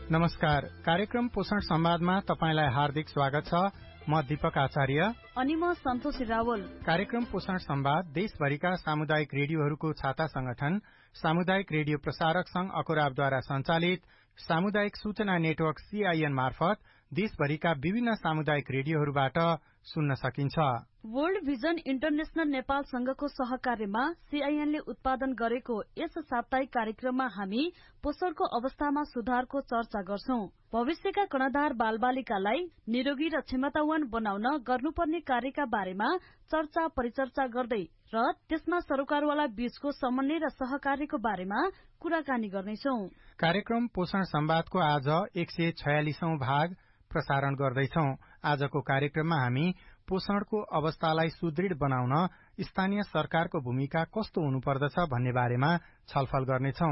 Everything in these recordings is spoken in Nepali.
नमस्कार। कार्यक्रम पोषण संवादमा तपाईंलाई हार्दिक स्वागत छ। म दीपक आचार्य अनि म सन्तोष रावल। कार्यक्रम पोषण संवाद देशभरिका सामुदायिक रेडियोहरूको छाता संगठन सामुदायिक रेडियो प्रसारक संघ अकोराबद्वारा संचालित सामुदायिक सूचना नेटवर्क CIN मार्फत देशभरिका विभिन्न सामुदायिक रेडियोहरूबाट सुन्न सकिन्छ। वर्ल्ड भिजन इन्टरनेशनल नेपाल संघको सहकार्यमा CIN ले उत्पादन गरेको यस साप्ताहिक कार्यक्रममा हामी पोषणको अवस्थामा सुधारको चर्चा गर्छौं। भविष्यका कर्णधार बालबालिकालाई निरोगी र क्षमतावान बनाउन गर्नुपर्ने कार्यका बारेमा चर्चा परिचर्चा गर्दै र त्यसमा सरोकारवाला बीचको समन्वय र सहकार्यको बारेमा कुराकानी गर्नेछौं। कार्यक्रम पोषण संवादको आज 146औं भाग प्रसारण गर्दैछौं। आजको कार्यक्रममा हामी पोषणको अवस्थालाई सुदृढ बनाउन स्थानीय सरकारको भूमिका कस्तो हुनुपर्दछ भन्ने बारेमा छलफल गर्नेछौं।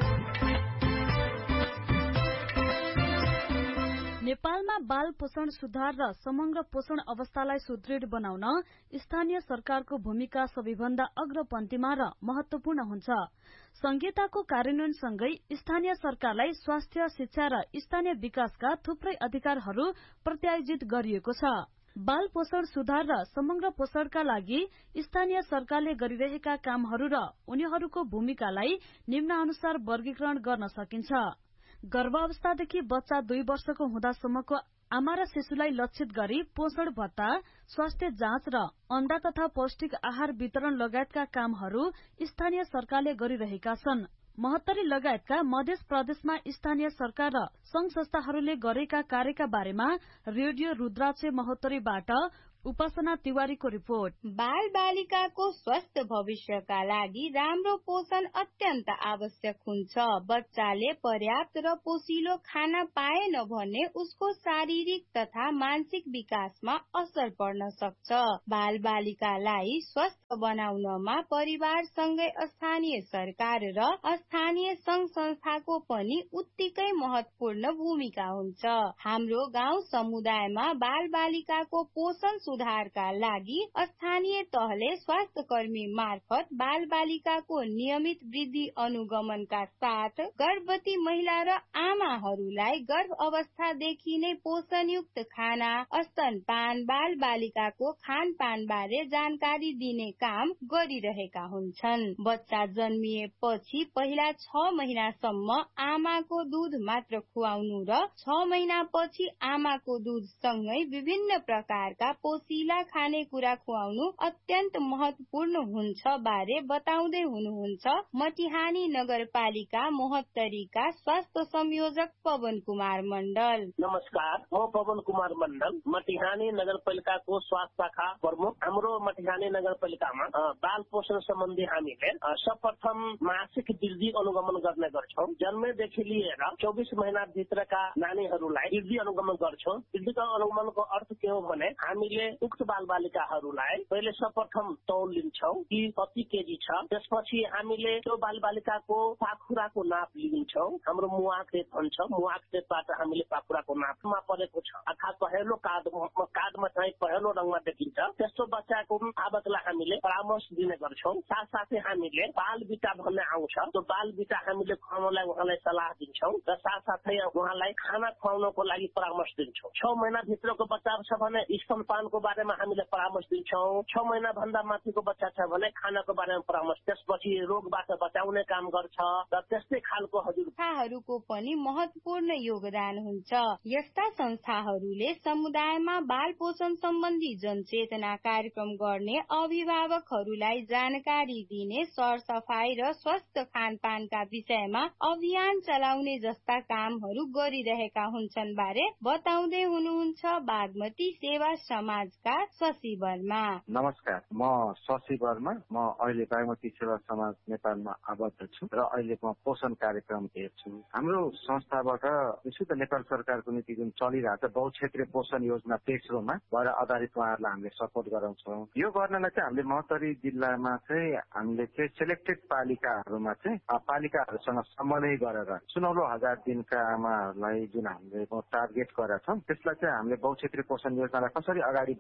नेपालमा बाल पोषण सुधार र समग्र पोषण अवस्थालाई सुदृढ बनाउन स्थानीय सरकारको भूमिका सबैभन्दा अग्रपन्थीमा र महत्वपूर्ण हुन्छ। संहिताको कार्यान्वयनसँगै स्थानीय सरकारलाई स्वास्थ्य, शिक्षा र स्थानीय विकासका थुप्रै अधिकारहरू प्रत्यायोजित गरिएको छ। बाल पोषण सुधार र समग्र पोषणका लागि स्थानीय सरकारले गरिरहेका कामहरू र उनीहरूको भूमिकालाई निम्नानुसार वर्गीकरण गर्न सकिन्छ। गर्भावस्थादेखि बच्चा 2 वर्षको हुँदासम्मको आमा र शिशुलाई लक्षित गरी पोषण भत्ता, स्वास्थ्य जाँच र अण्डा तथा पौष्टिक आहार वितरण लगायतका कामहरू स्थानीय सरकारले गरिरहेका छन्। महोत्तरी लगायतका मध्य प्रदेशमा स्थानीय सरकार र संघ संस्थाहरूले गरेका कार्यका बारेमा रेडियो रुद्राक्ष महोत्तरीबाट उपासना तिवारीको रिपोर्ट। बाल बालिकाको स्वस्थ भविष्यका लागि राम्रो पोषण अत्यन्त आवश्यक हुन्छ। बच्चाले पर्याप्त र पोषिलो खाना पाएन भने उसको शारीरिक तथा मानसिक विकासमा असर पर्न सक्छ। बाल बालिकालाई स्वस्थ बनाउनमा परिवारसँगै स्थानीय सरकार र स्थानीय संघ संस्थाको पनि उत्तिकै महत्वपूर्ण भूमिका हुन्छ। हाम्रो गाउँ समुदायमा बाल बालिकाको पोषण सुधारका लागि स्थानीय तहले स्वास्थ्य कर्मी मार्फत बाल बालिकाको नियमित वृद्धि अनुगमनका साथ गर्भवती महिला र आमाहरूलाई गर्भ अवस्थादेखि नै पोषणयुक्त खाना, स्तनपान, बाल बालिकाको खानपान बारे जानकारी दिने काम गरिरहेका हुन्छन्। बच्चा जन्मिएपछि पहिला 6 महिनासम्म आमाको दूध मात्र खुवाउनु र 6 महिनापछि आमाको दूध सँगै विभिन्न प्रकारका पोषिला खानेकुरा खुवाउनु अत्यन्त महत्वपूर्ण हुन्छ बारे बताउँदै हुनुहुन्छ मटिहानी नगरपालिका महोत्तरीका स्वास्थ्य संयोजक पवन कुमार मण्डल। नमस्कार, म पवन कुमार मण्डल, मटिहानी नगरपालिकाको स्वास्थ्य शाखा प्रमुख। हाम्रो मटिहानी नगरपालिकामा बाल पोषण सम्बन्धी हामीले सर्वप्रथम मासिक वृद्धि अनुगमन गर्ने गर्छौं। जन्मेदेखि लिएर 24 महिना भित्रका नानीहरूलाई वृद्धि अनुगमन गर्छौं। वृद्धिको अनुगमनको अर्थ के हो भने हामीले उक्त बाल बालिकाहरूलाई पहिले सर्वप्रथम तौल लिन्छौं कि कति केजी छ। त्यसपछि हामीले त्यो बाल बालिकाको पाखुराको नाप लिन्छौं। हाम्रो मुआक टेप भन्छ, मुआक टेपबाट हामीले पाखुराको नापमा परेको छ अर्थात पहेँलो कार्डमा चाहिँ पहेँलो रङमा देखिन्छ। त्यस्तो बच्चाको आवकलाई हामीले परामर्श दिने गर्छौं। साथसाथै हामीले बाल बिटा भन्ने आउँछ। त्यो बाल बिटा हामीले खुवाउनलाई उहाँलाई सल्लाह दिन्छौं र साथसाथै उहाँलाई खाना खुवाउनको लागि परामर्श दिन्छौं। 6 महिना भित्रको बच्चा छ भने स्तनपानको बारेमा हामीले परामर्श दिन्छौं। 6 महिना भन्दा माथिको बच्चा छ भने खानाको बारेमा परामर्श, त्यसपछि रोगबाट बचाउने काम गर्छ र त्यस्तै खालको संस्थाहरूको पनि महत्वपूर्ण योगदान हुन्छ। यस्ता संस्थाहरूले समुदायमा बाल पोषण सम्बन्धी जनचेतना कार्यक्रम गर्ने, अभिभावकहरूलाई जानकारी दिने, सरसफाई र स्वस्थ खानपानका विषयमा अभियान चलाउने जस्ता कामहरू गरिरहेका हुन्छन् बारे बताउँदै हुनुहुन्छ बागमती सेवा समाजका शशि वर्मा। नमस्कार, म शशि वर्मा। म अहिले बागमती सेवा समाज नेपालमा आबद्ध छु र अहिले म पोषण कार्यक्रम हेर्छु। हाम्रो संस्थाबाट विशुद्ध नेपाल सरकारको नीति जुन चलिरहेको छ बहुक्षेत्रीय पोषण योजना तेस्रोमा भएर आधारित उहाँहरूलाई हामीले सपोर्ट गराउँछौँ। यो गर्नलाई चाहिँ हामीले महोत्तरी जिल्लामा चाहिँ हामीले चाहिँ सेलेक्टेड पालिकाहरूमा चाहिँ पालिकाहरूसँग समन्वय गरेर 16,000 दिनका आमाहरूलाई जुन हामीले टार्गेट गरेका छौँ त्यसलाई चाहिँ हामीले बहुक्षेत्रीय पोषण योजनालाई कसरी अगाडि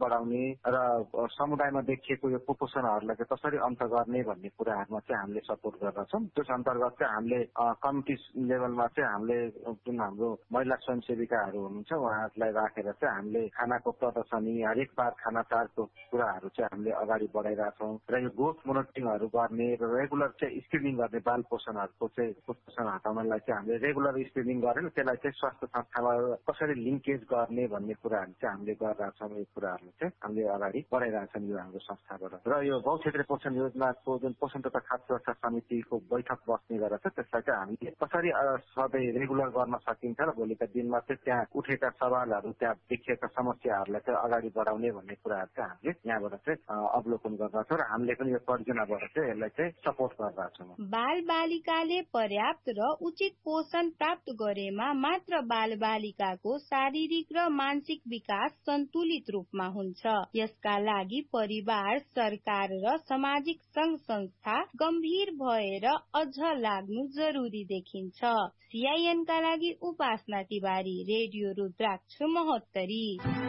बढाउने र समुदायमा देखिएको यो कुपोषणहरूलाई चाहिँ कसरी अन्त गर्ने भन्ने कुराहरूमा चाहिँ हामीले सपोर्ट गर्दछौँ। त्यस अन्तर्गत चाहिँ हामीले कम्युनिटी लेभलमा चाहिँ हामीले जुन हाम्रो महिला स्वयंसेविकाहरू हुनुहुन्छ उहाँहरूलाई राखेर चाहिँ हामीले खानाको प्रदर्शनी हरेक बार खाना चाडको कुराहरू चाहिँ हामीले अगाडि बढाइरहेछौँ र यो ग्रोथ मोनिटरिङहरू गर्ने र रेगुलर चाहिँ स्क्रिनिङ गर्ने बाल पोषणहरूको चाहिँ कुपोषण हटाउनलाई चाहिँ हामीले रेगुलर स्क्रिनिङ गरेर त्यसलाई चाहिँ स्वास्थ्य संस्थामा कसरी लिङ्केज गर्ने भन्ने कुराहरू चाहिँ हामीले गरिरहेछौँ। यो कुराहरू चाहिँ हामीले अगाडि बढाइरहेछौँ यो हाम्रो संस्थाबाट। र यो गाउँ क्षेत्रीय पोषण योजनाको जुन पोषण तथा खाद्य सुरक्षा समितिको बैठक बस्ने गरेर त्यसलाई चाहिँ हामीले कसरी सधैँ रेगुलर गर्न सकिन्छ र भोलिका दिनमा चाहिँ त्यहाँ उठेका सवालहरू त्यहाँ देखिएका समस्याहरूलाई चाहिँ अगाडि बढाउने भन्ने कुराहरू चाहिँ हामीले यहाँबाट चाहिँ अवलोकन गर्दछौँ र हामीले पनि यो परियोजनाबाट चाहिँ यसलाई चाहिँ सपोर्ट गर्दछौँ। बाल बालिकाले पर्याप्त र उचित पोषण प्राप्त गरेमा मात्र बाल बालिकाको शारीरिक र मानसिक विकास सन्तुलित रूपमा हुन्छ। यसका लागि परिवार, सरकार र सामाजिक संघ संस्था गम्भीर भएर अझ लाग्नु जरुरी देखिन्छ। CIN का लागि उपासना तिवारी, रेडियो रुद्राक्ष महोत्तरी।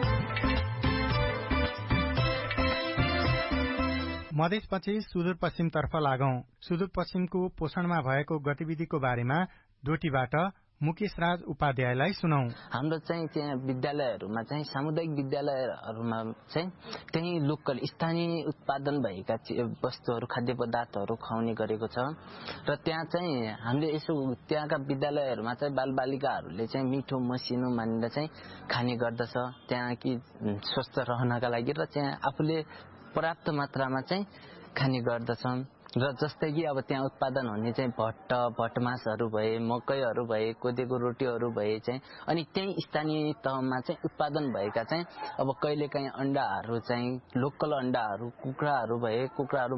मधेसपछि सुदूरपश्चिमतर्फ लागौं। सुदूरपश्चिमको पोषणमा भएको गतिविधिको बारेमा डोटीबाट मुकेश राज उपाध्यायलाई सुनौ। हाम्रो चाहिँ त्यहाँ विद्यालयहरूमा चाहिँ सामुदायिक विद्यालयहरूमा चाहिँ त्यही लोकल स्थानीय उत्पादन भएका वस्तुहरू खाद्य पदार्थहरू खुवाउने गरेको छ र त्यहाँ चाहिँ हामीले यसो त्यहाँका विद्यालयहरूमा चाहिँ बालबालिकाहरूले चाहिँ मिठो मसिनो मानेर चाहिँ खाने गर्दछ त्यहाँ कि स्वस्थ रहनका लागि र त्यहाँ आफूले पर्याप्त मात्रामा चाहिँ खाने गर्दछन् र जस्तै कि अब त्यहाँ उत्पादन हुने चाहिँ भटमासहरू भए, मकैहरू भए, कोदोको रोटीहरू भए चाहिँ अनि त्यही स्थानीय तहमा चाहिँ उत्पादन भएका चाहिँ अब कहिलेकाहीँ अण्डाहरू चाहिँ लोकल अण्डाहरू, कुखुराहरू भए, कुखुराहरू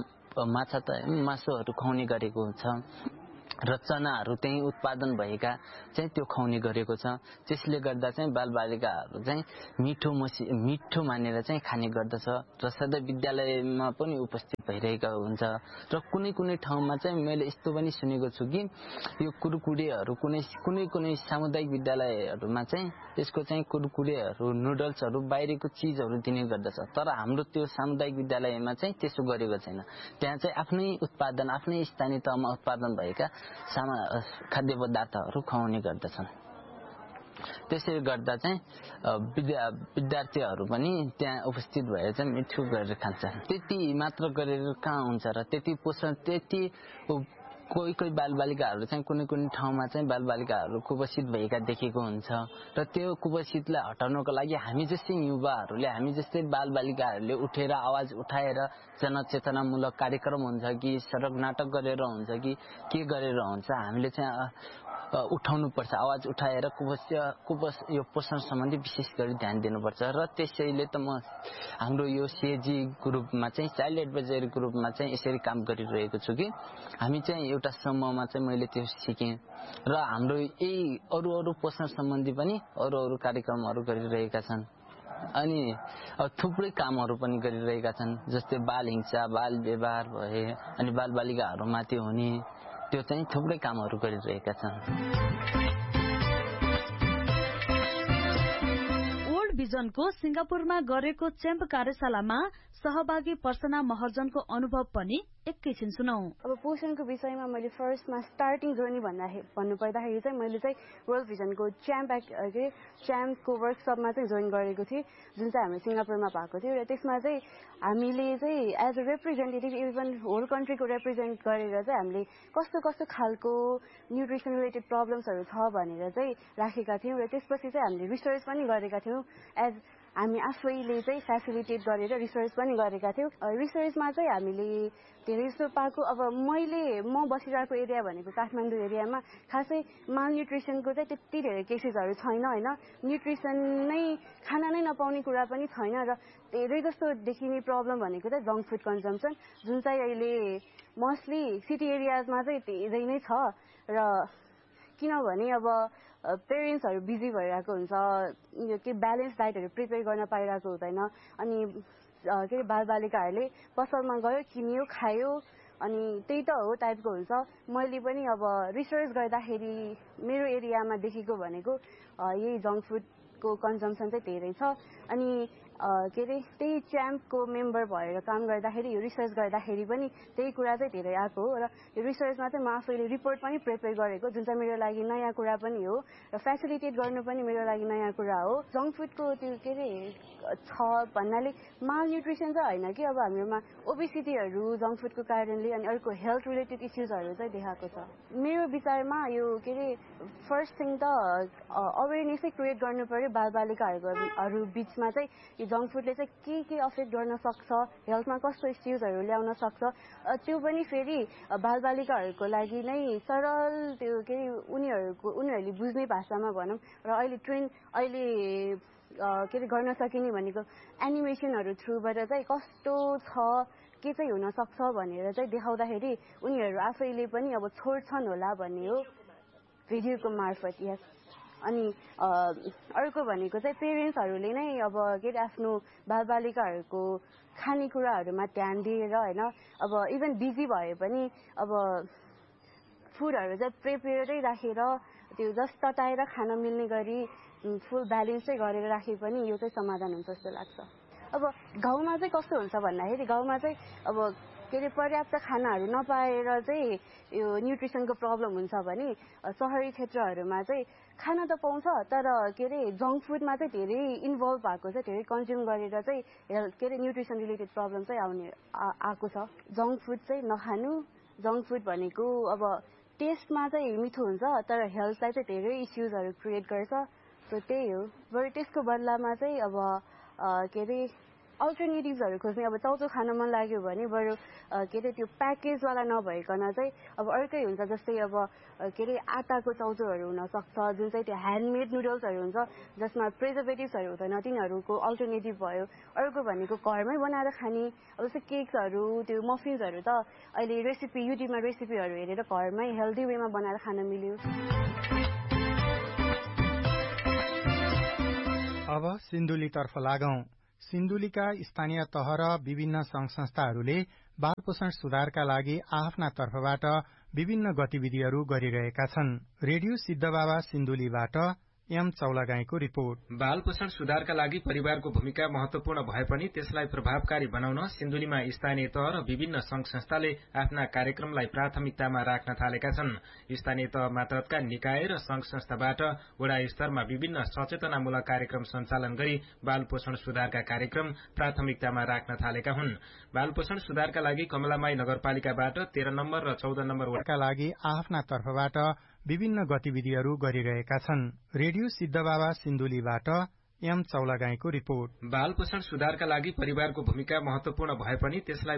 मासुहरू खुवाउने गरेको हुन्छ र चनाहरू त्यही उत्पादन भएका चाहिँ त्यो खुवाउने गरेको छ। त्यसले गर्दा चाहिँ बालबालिकाहरू चाहिँ मिठो मानेर चाहिँ खाने गर्दछ र सधैँ विद्यालयमा पनि उपस्थित भइरहेका हुन्छ र कुनै कुनै ठाउँमा चाहिँ मैले यस्तो पनि सुनेको छु कि यो कुरकुरेहरू कुनै सामुदायिक विद्यालयहरूमा चाहिँ त्यसको चाहिँ कुरकुरेहरू, नुडल्सहरू बाहिरको चिजहरू दिने गर्दछ तर हाम्रो त्यो सामुदायिक विद्यालयमा चाहिँ त्यसो गरेको छैन। त्यहाँ चाहिँ आफ्नै उत्पादन, आफ्नै स्थानीय तहमा उत्पादन भएका खाद्य पदार्थहरू खुवाउने गर्दछन्। त्यसैले गर्दा चाहिँ विद्यार्थीहरू पनि त्यहाँ उपस्थित भएर चाहिँ मिठो गरेर खान्छन्। त्यति मात्र गरेर कहाँ हुन्छ र त्यति पोषण त्यति कोही बालबालिकाहरू चाहिँ कुनै ठाउँमा चाहिँ बालबालिकाहरू कुपोषित भएका देखेको हुन्छ र त्यो कुपोषितलाई हटाउनको लागि हामी जस्तै युवाहरूले, हामी जस्तै बालबालिकाहरूले उठेर आवाज उठाएर जनचेतनामूलक कार्यक्रम हुन्छ कि सडक नाटक गरेर हुन्छ कि के गरेर हुन्छ हामीले चाहिँ उठाउनुपर्छ, आवाज उठाएर यो पोषण सम्बन्धी विशेष गरी ध्यान दिनुपर्छ र त्यसैले त म हाम्रो यो CAG ग्रुपमा चाहिँ चाइल्ड एडभाइजरी ग्रुपमा चाहिँ यसरी काम गरिरहेको छु कि हामी चाहिँ एउटा समूहमा चाहिँ मैले त्यो सिकेँ र हाम्रो यही अरू पोषण सम्बन्धी पनि अरू कार्यक्रमहरू गरिरहेका छन् अनि थुप्रै कामहरू पनि गरिरहेका छन् जस्तै बाल हिंसा, बाल व्यवहार भए अनि बालबालिकाहरूमाथि हुने त्यो चाहिँ थुप्रै कामहरू गरिरहेका छन्। वर्ल्ड भिजनको सिंगापुरमा गरेको च्याम्प कार्यशालामा सहभागी पर्सना महर्जनको अनुभव पनि एकैछिन सुनौ। अब पोषणको विषयमा मैले फर्स्टमा स्टार्टिङ जर्नी भन्नुपर्दाखेरि चाहिँ मैले चाहिँ वर्ल्ड भिजनको च्याम्पको वर्कसपमा चाहिँ जोइन गरेको थिएँ जुन चाहिँ हाम्रो सिङ्गापुरमा भएको थियो र त्यसमा चाहिँ हामीले चाहिँ as a representative even whole कन्ट्रीको represent गरेर चाहिँ हामीले कस्तो खालको न्युट्रिसन रिलेटेड प्रब्लम्सहरू छ भनेर चाहिँ राखेका थियौँ र त्यसपछि चाहिँ हामीले रिसर्च पनि गरेका थियौँ एज हामी आफैले चाहिँ फेसिलिटेट गरेर रिसर्च पनि गरेका थियौँ। रिसर्चमा चाहिँ हामीले धेरै जस्तो पाएको अब म बसिरहेको एरिया भनेको काठमाडौँ एरियामा खासै मालन्युट्रिसनको चाहिँ त्यति धेरै केसेसहरू छैन होइन, न्युट्रिसन नै खाना नै नपाउने कुरा पनि छैन र धेरै जस्तो देखिने प्रब्लम भनेको चाहिँ जङ्क फुड कन्जम्सन जुन चाहिँ अहिले मोस्टली सिटी एरियाजमा चाहिँ धेरै नै छ र किनभने अब पेरेन्ट्सहरू बिजी भइरहेको हुन्छ, के ब्यालेन्स डाइटहरू प्रिपेयर गर्न पाइरहेको हुँदैन अनि के अरे बालबालिकाहरूले पसलमा गयो, किन्यो, खायो अनि त्यही त हो टाइपको हुन्छ। मैले पनि अब रिसर्च गर्दाखेरि मेरो एरियामा देखेको भनेको यही जङ्क फुडको कन्जम्सन चाहिँ धेरै छ अनि के अरे त्यही च्याम्पको मेम्बर भएर काम गर्दाखेरि यो रिसर्च गर्दाखेरि पनि त्यही कुरा चाहिँ धेरै आएको हो र यो रिसर्चमा चाहिँ म आफैले रिपोर्ट पनि प्रिपेयर गरेको जुन चाहिँ मेरो लागि नयाँ कुरा पनि हो र फेसिलिटेट गर्नु पनि मेरो लागि नयाँ कुरा हो। जङ्क फुडको त्यो के अरे छ भन्नाले माल न्युट्रिसन चाहिँ होइन कि अब हाम्रोमा ओबेसिटीहरू जङ्क फुडको कारणले अनि अर्को हेल्थ रिलेटेड इस्युजहरू चाहिँ देखाएको छ। मेरो विचारमा यो के अरे फर्स्ट थिङ त अवेरनेसै क्रिएट गर्नु पर्यो बालबालिकाहरू बिचमा चाहिँ यो जङ्क फुडले चाहिँ के अफेक्ट गर्न सक्छ, हेल्थमा कस्तो इस्युजहरू ल्याउन सक्छ, त्यो पनि फेरि बालबालिकाहरूको लागि नै सरल त्यो के उनीहरूले बुझ्ने भाषामा भनौँ र अहिले के अरे गर्न सकिने भनेको एनिमेसनहरू थ्रुबाट चाहिँ कस्तो छ के चाहिँ हुन सक्छ भनेर चाहिँ देखाउँदाखेरि उनीहरू आफैले पनि अब छोड्छन् होला भन्ने हो भिडियोको मार्फत। यस अनि अर्को भनेको चाहिँ पेरेन्ट्सहरूले नै अब के अरे आफ्नो बालबालिकाहरूको खानेकुराहरूमा ध्यान दिएर होइन अब इभन बिजी भए पनि अब फुडहरू चाहिँ प्रिपेयरै राखेर त्यो जस्ट तताएर खान मिल्ने गरी फुल ब्यालेन्स चाहिँ गरेर राखे पनि यो चाहिँ समाधान हुन्छ जस्तो लाग्छ। अब गाउँमा चाहिँ कस्तो हुन्छ भन्दाखेरि गाउँमा चाहिँ अब के अरे पर्याप्त खानाहरू नपाएर चाहिँ यो न्युट्रिसनको प्रब्लम हुन्छ भने सहरी क्षेत्रहरूमा चाहिँ खाना त पाउँछ तर के अरे जङ्क फुडमा चाहिँ धेरै इन्भल्भ भएको छ, धेरै कन्ज्युम गरेर चाहिँ के अरे न्युट्रिसन रिलेटेड प्रब्लम चाहिँ आएको छ। जङ्क फुड चाहिँ नखानु, जङ्क फुड भनेको अब टेस्टमा चाहिँ मिठो हुन्छ तर हेल्थलाई चाहिँ धेरै इस्युजहरू क्रिएट गर्छ। सो त्यही हो, बरु त्यसको बदलामा चाहिँ अब के अरे अल्टरनेटिभ्सहरू खोज्ने। अब चाउचाउ खान मन लाग्यो भने बरु के अरे त्यो प्याकेजवाला नभइकन चाहिँ अब अर्कै हुन्छ, जस्तै अब के अरे आटाको चाउचाउहरू हुनसक्छ जुन चाहिँ त्यो ह्यान्डमेड नुडल्सहरू हुन्छ जसमा प्रिजर्भेटिभ्सहरू हुँदैन, तिनीहरूको अल्टरनेटिभ भयो। अर्को भनेको घरमै बनाएर खाने, अब जस्तै केक्सहरू त्यो मफिन्सहरू त अहिले युट्युबमा रेसिपीहरू हेरेर घरमै हेल्दी वेमा बनाएर खान मिल्यो। अब सिन्धुलीतर्फ लागौं। सिन्धुलीका स्थानीय तह र विभिन्न संघ संस्थाहरूले बाल पोषण सुधारका लागि आफ्ना तर्फबाट विभिन्न गतिविधिहरू गरिरहेका छन्। Radio Siddhababa सिन्धुलीबाट am चौलागाईको report. बाल पोषण सुधारका लागि परिवारको भूमिका महत्वपूर्ण भए पनि त्यसलाई प्रभावकारी बनाउन सिन्धुलीमा स्थानीय तह र विभिन्न संघ संस्थाले आफ्ना कार्यक्रमलाई प्राथमिकतामा राख्न थालेका छन्। स्थानीय तह मातहतका निकाय र संघ संस्थाबाट वडा स्तरमा विभिन्न सचेतनामूलक कार्यक्रम सञ्चालन गरी बाल पोषण सुधारका कार्यक्रम प्राथमिकतामा राख्न थालेका हुन्। बाल पोषण सुधारका लागि कमलामाई नगरपालिकाबाट 13 नम्बर र 14 नम्बर वडाका लागि आफ्ना तर्फबाट विभिन्न गतिविधिहरू गरिरहेका छन्। Radio Siddhababa सिन्धुलीबाट am चौलागाईको report. बाल पोषण सुधारका लागि परिवारको भूमिका महत्वपूर्ण भए पनि त्यसलाई